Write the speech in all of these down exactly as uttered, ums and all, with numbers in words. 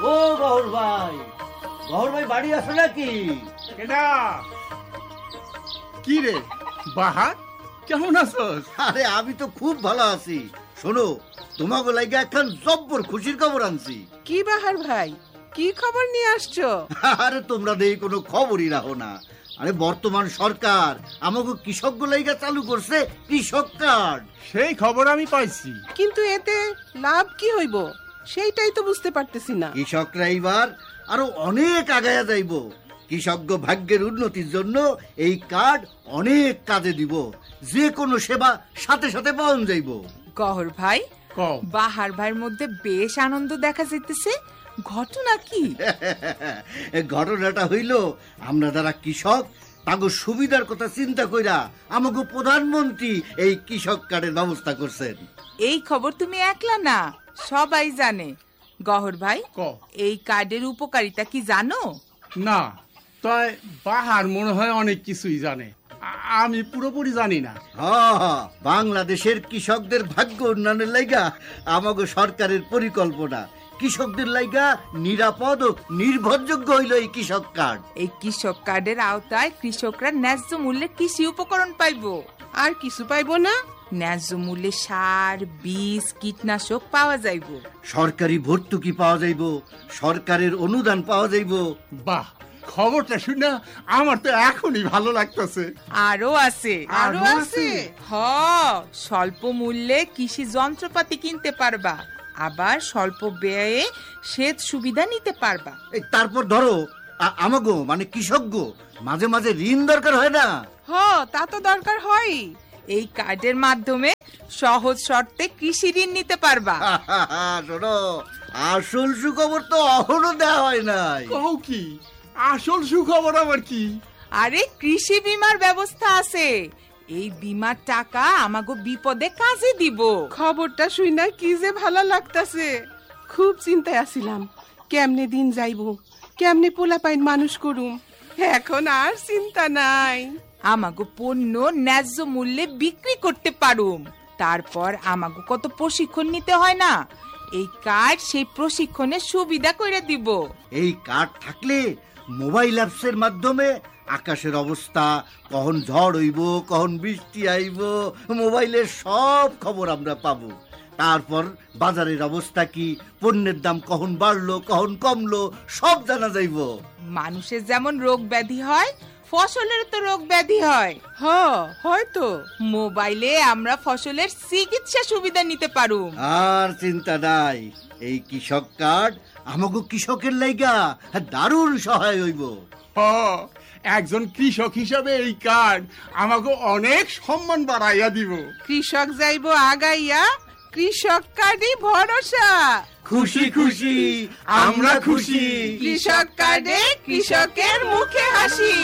ও গহর ভাই, গহর ভাই বাড়ি আছে নাকি? কেডা? কি রে বাহার, কেমন আছোস? আরে আমি তো খুব ভালো আছি। শোনো, তোমাকে লাগা এখন জব্বর খুশির খবর আনছি। কি বাহার ভাই, কি খবর নিয়ে আসছো? আরে তোমরা দেই কোনো খবরই রাখো না। আরে বর্তমান সরকার আমাকে কৃষক লাইগা চালু করছে কৃষক কার্ড। সেই খবর আমি পাইছি, কিন্তু এতে লাভ কি হইব সেইটাই তো বুঝতে পারতেছি না। কৃষকরা এইবার আরো অনেক আগায়া যাইব। কৃষক ভাগ্যের উন্নতির জন্য এই কার্ড অনেক কাজে দিব। যে কোনো সেবা সাথে সাথে পাওয়া যাইব। গহর ভাই, কও। বাহার ভাইয়ের মধ্যে বেশ আনন্দ দেখা যাইতেছে, ঘটনা কি? ঘটনাটা হইল, আমরা যারা কৃষক তাগো সুবিধার কথা চিন্তা কইরা আমাকে প্রধানমন্ত্রী এই কৃষক কার্ডের ব্যবস্থা করছেন। এই খবর তুমি একলা না, সবাই জানে। গহর ভাই, কও। এই কার্ডের উপকারিতা কি জানো? না, তাই বাহার মনে হয় অনেক কিছুই জানে, আ- আমি পুরোপুরি জানি না। হ্যাঁ, বাংলাদেশের কৃষকদের ভাগ্য উন্নয়নের লাইগা আমাকে সরকারের পরিকল্পনা। কৃষকদের লাইগা নিরাপদ ও নির্ভরযোগ্য হইল এই কৃষক কার্ড। এই কৃষক কার্ডের আওতায় কৃষকরা ন্যায্য মূল্যে কৃষি উপকরণ পাইবো। আর কিছু পাইবো না? ন্যায্য মূল্যে সার, বীজ, কীটনাশক পাওয়া যাইব। সরকারি ভর্তুকি পাওয়া যাইব, সরকারের অনুদান পাওয়া যাইব। বাহ, খবরটা শুনে আমার তো এখনই ভালো লাগতেছে। আরো আছে, আরো আছে? হ, স্বল্প মূল্যে কৃষি যন্ত্রপাতি কিনতে পারবা, আবার স্বল্প ব্যয়ে সেচ সুবিধা নিতে পারবা। এই তারপর ধরো আ- আমাগো মানে কৃষকগো মাঝে মাঝে ঋণ দরকার হয় না? হ, তা তো দরকার হয়। এই কার্ডের মাধ্যমে সহজ শর্তে কৃষি ঋণ নিতে পারবা। শোনো, আসল সুখবর তো অহনো দেওয়া হয় নাই। কও কি? আসল সুখবর আবার কি? আরে কৃষি বীমার ব্যবস্থা আছে। এই বীমার টাকা আমাগো বিপদে কাজে দিব। খবরটা শুইনা কি যে ভালো লাগতাছে। খুব চিন্তায় আছিলাম, কেমনে দিন যাইবো, কেমনে পোলাপাইন মানুষ করুম। এখন আর চিন্তা নাই। আমাগো পণ্য ন্যায্য মূল্যে বিক্রি করতে পারুম। তারপর আমাগো কত প্রশিক্ষণ নিতে হয় না, এই কার্ড সেই প্রশিক্ষণের সুবিধা করে দিব। এই কার্ড থাকলে মোবাইল অ্যাপসের মাধ্যমে আকাশের অবস্থা, কখন ঝড় হইব, কখন বৃষ্টি আইব, মোবাইলের সব খবর আমরা পাবো। তারপর বাজারের অবস্থা কি, পণ্যের দাম কখন বাড়লো, কখন কমলো, সব জানা যাইব। মানুষের যেমন রোগ ব্যাধি হয়, ফসলের তো রোগ ব্যাধি হয়। হ, হয়তো মোবাইলে আমরা ফসলের চিকিৎসা সুবিধা নিতে পারুম। আর চিন্তা নাই, এই কৃষক কার্ড আমাগো কৃষকের লাইগা দারুণ সহায় হইব। হ, একজন কৃষক হিসাবে এই কার্ড আমাকে অনেক সম্মান বাড়াইয়া দিব। কৃষক যাইবো আগাইয়া, কৃষক কার্ডই ভরসা। খুশি খুশি আমরা খুশি। কৃষক কার্ডে কৃষকের মুখে হাসি।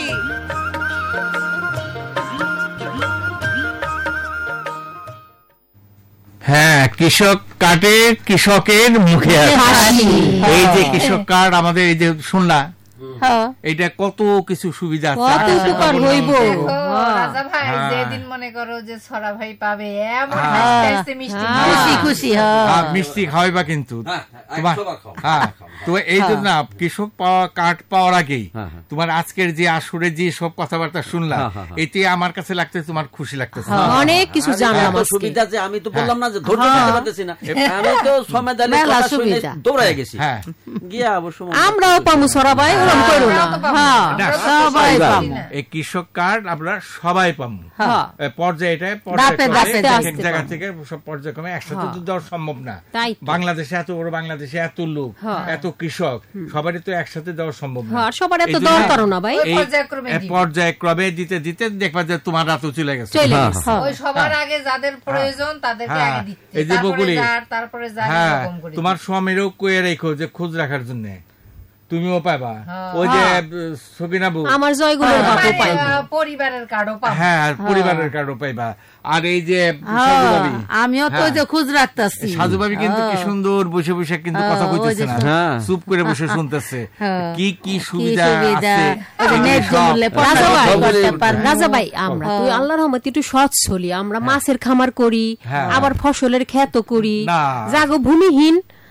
হ্যাঁ, কৃষক কার্ডে কৃষকের মুখে হাসি। এই যে কৃষক কার্ড আমাদের এই যে শুনলা, এইটা কত কিছু সুবিধা আছে। কত উপকার হইব। রাজা ভাই হ্যাঁ। যেদিন মনে করো যে ছড়া ভাই পাবে এমন হ্যাঁ। হাসতে হাসতে মিষ্টি হ্যাঁ। খাওয়া। খুশি খুশি, আর মিষ্টি খাওয়াইবা কিন্তু তোমার। হ্যাঁ, তো এই জন্য কৃষক পাওয়া কার্ড পাওয়ার আগেই তোমার আজকের যে আসরে যে সব কথাবার্তা শুনলাম, এতে আমার কাছে লাগতেছে তোমার খুশি লাগতেছে। অনেক কিছু জানলাম আজকে। সুবিধা যে আমি তো বললাম না যে ধৈর্য ধরতে পারতেছি না, আমি তো সময় দিলে মেলা কথা শুনে সুবিধা। দৌড়ায় গেছি। হ্যাঁ, গিয়া অবশ্য আমরাও পামু সরাবাই, ওরম করো না। হ্যাঁ, না, সবাই পামু। এই কৃষক কার্ড আমরা সবাই পাবো। হ্যাঁ। পর্যায়ে এটা দাপে দাপে এক আস্তে জায়গা পাবো। থেকে সব পর্যায়ক্রমে একসাথে হ্যাঁ। তো দেওয়া সম্ভব না। তাই তো। বাংলাদেশে এত বড়, বাংলাদেশে এত লোক, হ্যাঁ। এত কৃষক, সবারই তো একসাথে দেওয়া সম্ভব না। হ্যাঁ, সবার এত এই জন্য দরকারও না ভাই। ওই এই পর্যায়ক্রমে এই দিবে। পর্যায়ক্রমে দিতে দিতে দেখবা যে তোমার রাতও চলে গেছে। চলে গেছে। ওই সবার আগে যাদের প্রয়োজন তাদেরকে হ্যাঁ। আগে দিচ্ছে, এই যে তারপরে বকুলি, যার, তারপরে যার, হ্যাঁ, এরকম করে তোমার দিচ্ছে। স্বামীরও কয়ে রেখো যে খোঁজ রাখার জন্য, তুমিও পাবা। হ্যাঁ। ওই যে সবিনাবু, আমার জয়গুলোর বাপও মানে, পাইব। আহ, পরিবারের কার্ডও পাবো। হ্যাঁ, আর পরিবারের কার্ডও পাইবা। আর এই যে হ্যাঁ, সাজুবাবি, আমিও তো ওই যে খোঁজ রাখতাছি। সাজুবাবি কিন্তু কি সুন্দর বসে বসে কিন্তু কথা হ্যাঁ, ওই কইতেছে যে না, হ্যাঁ। চুপ করে বসে শুনতেছে হ্যাঁ। কি কি কি সুবিধা সুবিধা, আছে। ওই যে এই ন্যায্য সব- মূল্যে সব রাজা ভাই সব করতে বলে- পারে। রাজা ভাই, আমরা তুই আল্লাহর রহমতে একটু সৎ চলি, আমরা মাছের খামার করি, হ্যাঁ। আবার ফসলের ক্ষেত করি, না। জাগো ভূমিহীন,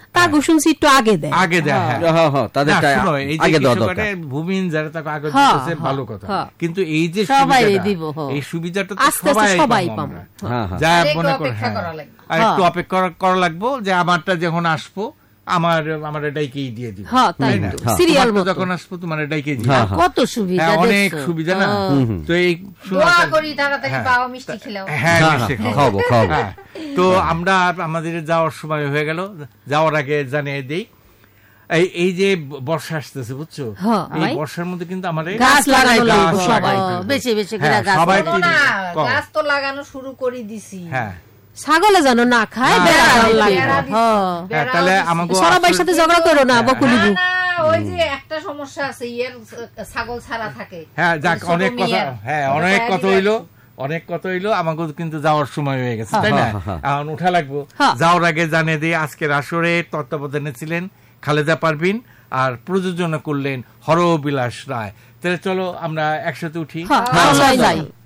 তাকে শুনছি একটু আগে দেয় আগে দেয়, হ্যাঁ। হ্যাঁ, হ্যাঁ, তাদেরটা না, শোনো, এই যে আগে দেওয়া কৃষকের দরকার। ভূমিহীন যারা তাকে আগে হ্যাঁ, দিতেছে, হ্যাঁ, ভালো কথা। হ্যাঁ। কিন্তু এই যে সবাই সুবিধাটা, দিব, হ্যাঁ। এই সুবিধাটা তো আস্তে আস্তে সবাই সবাই পাবো পাবো। আমরা। হ্যাঁ, হ্যাঁ। যা আর একটু মনে কর, অপেক্ষা হ্যাঁ। করা লাগবে। আর একটু হ্যাঁ। অপেক্ষা করা লাগবো যে আমারটা যখন আসবো আমার আমার এটাইকেই দিয়ে দিব, হ্যাঁ, তাই না? তো, সিরিয়াল তোমারটা মতো। যখন আসবো তোমার এটাইকেই দিব। হ্যাঁ, কত সুবিধা, হ্যাঁ, অনেক দেখছো? সুবিধা না? হ্যাঁ। তো এই দোয়া শোনো, করি তাড়াতাড়ি হ্যাঁ। পাওয়া মিষ্টি খেলাও। হ্যাঁ, হ্যাঁ, মিষ্টি হ্যাঁ, খাওয়াবো। খাওয়াবো, খাওয়াবো। হ্যাঁ, তো আমরা আমাদের যাওয়ার সময় হয়ে গেল, যাওয়ার আগে জানিয়ে দেই এই এই যে বর্ষা আসতেছে, বুঝছো? হ্যাঁ, এই ভাই। বর্ষার মধ্যে কিন্তু আমাদের গাছ লাগানো গাছ লাগবে সবাই, লাগাইতে হবে। বেশি বেশি করে হ্যাঁ, গাছ সবাই লাগানো। শোনো না, কম। গাছ তো লাগানো শুরু করে দিছি। হ্যাঁ, ছাগলে যেন না খায়, না, বেড়া না, দেওয়া লাগবে। বেড়া দিছি। হ্যাঁ। হ্যাঁ, তাহলে বেড়াও আমাকে দিছি। সরাবাইয়ের সাথে ঝগড়া করো না, বকুলিবু। না, না, ওই যে একটা সমস্যা আছে, ইয়ের ছাগল ছাড়া থাকে। হ্যাঁ, যাক, ছোট অনেক কথা, মেয়ের। হ্যাঁ, ওটা অনেক তো কথা একই হইলো, আছে। অনেক কথা হইলো, আমাকে কিন্তু যাওয়ার সময় হয়ে গেছে, তাই না? হ্যাঁ, হ্যাঁ, এখন উঠা লাগবো। হ্যাঁ। যাওয়ার আগে জানিয়ে দিই, আজকের আসরে তত্ত্বাবধানে ছিলেন খালেদা পারভিন, আর প্রযোজনা করলেন হরবিলাস রায়। তাহলে চলো আমরা একসাথে উঠি। হ্যাঁ, হ্যাঁ, যাই, যাই।